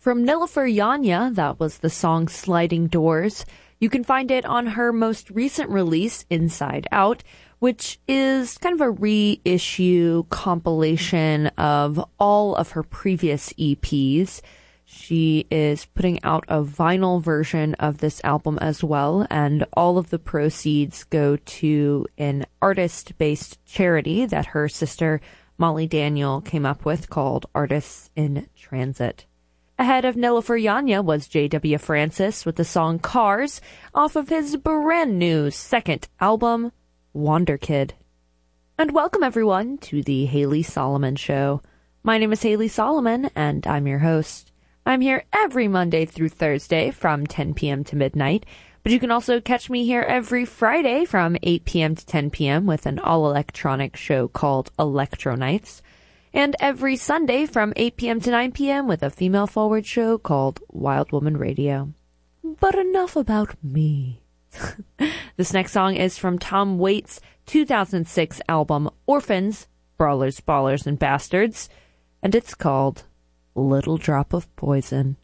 From Nilüfer Yanya, that was the song Sliding Doors. You can find it on her most recent release, Inside Out, which is kind of a reissue compilation of all of her previous EPs. She is putting out a vinyl version of this album as well, and all of the proceeds go to an artist-based charity that her sister Molly Daniel came up with called Artists in Transit. Ahead of Nilüfer Yanya was J.W. Francis with the song Cars off of his brand new second album, Wonder Kid. And welcome everyone to the Haley Solomon Show. My name is Haley Solomon and I'm your host. I'm here every Monday through Thursday from 10 p.m. to midnight, but you can also catch me here every Friday from 8 p.m. to 10 p.m. with an all-electronic show called Electro Nights. And every Sunday from 8 p.m. to 9 p.m. with a female-forward show called Wild Woman Radio. But enough about me. This next song is from Tom Waits' 2006 album Orphans, Brawlers, Ballers, and Bastards, and it's called Little Drop of Poison.